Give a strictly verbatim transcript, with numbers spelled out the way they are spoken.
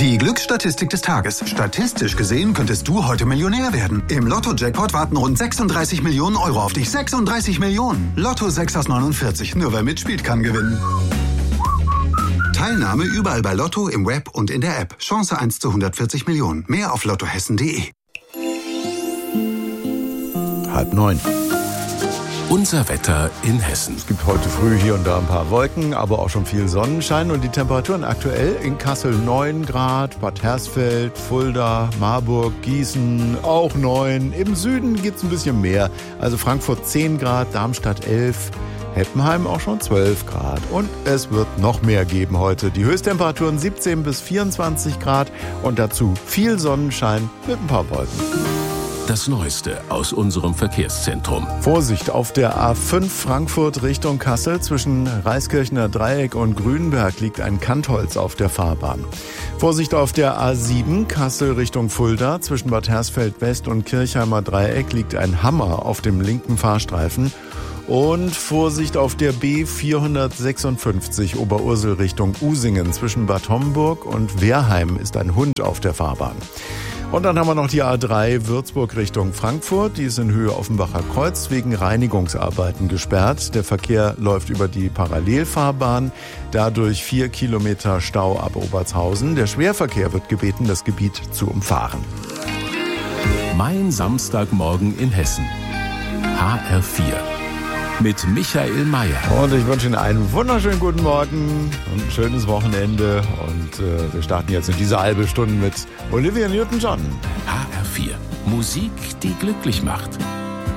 Die Glücksstatistik des Tages. Statistisch gesehen könntest du heute Millionär werden. Im Lotto-Jackpot warten rund sechsunddreißig Millionen Euro auf dich. sechsunddreißig Millionen. Lotto sechs aus neunundvierzig. Nur wer mitspielt, kann gewinnen. Teilnahme überall bei Lotto, im Web und in der App. Chance eins zu hundertvierzig Millionen. Mehr auf lottohessen punkt de. Halb neun. Unser Wetter in Hessen. Es gibt heute früh hier und da ein paar Wolken, aber auch schon viel Sonnenschein. Und die Temperaturen aktuell in Kassel neun Grad, Bad Hersfeld, Fulda, Marburg, Gießen auch neun. Im Süden gibt es ein bisschen mehr. Also Frankfurt zehn Grad, Darmstadt elf, Heppenheim auch schon zwölf Grad. Und es wird noch mehr geben heute. Die Höchsttemperaturen siebzehn bis vierundzwanzig Grad und dazu viel Sonnenschein mit ein paar Wolken. Das Neueste aus unserem Verkehrszentrum. Vorsicht auf der A fünf Frankfurt Richtung Kassel. Zwischen Reiskirchener Dreieck und Grünberg liegt ein Kantholz auf der Fahrbahn. Vorsicht auf der A sieben Kassel Richtung Fulda. Zwischen Bad Hersfeld West und Kirchheimer Dreieck liegt ein Hammer auf dem linken Fahrstreifen. Und Vorsicht auf der B vierhundertsechsundfünfzig Oberursel Richtung Usingen. Zwischen Bad Homburg und Wehrheim ist ein Hund auf der Fahrbahn. Und dann haben wir noch die A drei Würzburg Richtung Frankfurt. Die ist in Höhe Offenbacher Kreuz wegen Reinigungsarbeiten gesperrt. Der Verkehr läuft über die Parallelfahrbahn. Dadurch vier Kilometer Stau ab Obertshausen. Der Schwerverkehr wird gebeten, das Gebiet zu umfahren. Mein Samstagmorgen in Hessen. H R vier. Mit Michael Mayer. Und ich wünsche Ihnen einen wunderschönen guten Morgen und ein schönes Wochenende. Und äh, wir starten jetzt in dieser halbe Stunde mit Olivia Newton-John. H R vier. Musik, die glücklich macht.